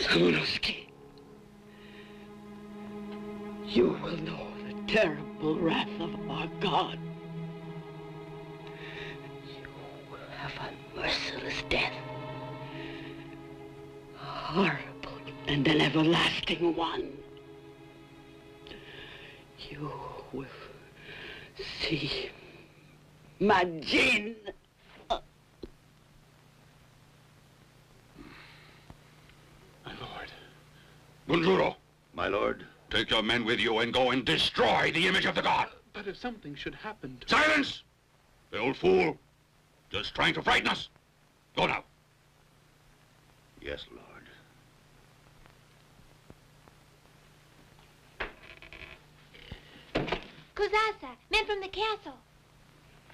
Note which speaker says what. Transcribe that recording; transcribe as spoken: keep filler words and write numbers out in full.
Speaker 1: Simonovsky, you will know the terrible wrath of our God. You will have a merciless death. A horrible and an everlasting one. You will see Majin.
Speaker 2: My lord.
Speaker 3: Bunjuro. My lord. Take your men with you and go and destroy the image of the god.
Speaker 2: But if something should happen to...
Speaker 3: Silence! The old fool. Just trying to frighten us. Go now. Yes, lord.
Speaker 4: Kozasa, men from the castle.